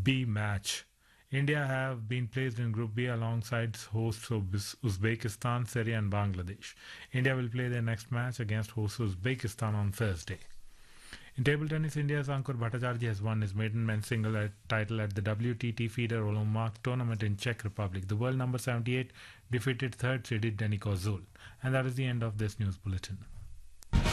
B match. India have been placed in Group B alongside hosts Uzbekistan, Syria, and Bangladesh. India will play their next match against hosts Uzbekistan on Thursday. In table tennis, India's Ankur Bhattacharjee has won his maiden men's single title at the WTT Feeder Olympic tournament in Czech Republic. The world number 78 defeated third seeded Denis Kozul. And that is the end of this news bulletin.